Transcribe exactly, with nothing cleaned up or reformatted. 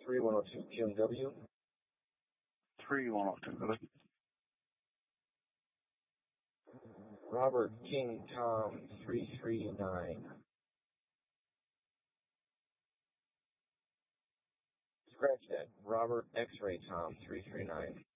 three one oh two Q M W. three one oh two, really? Robert King Tom three three nine. Scratch that. Robert X-Ray Tom three three nine.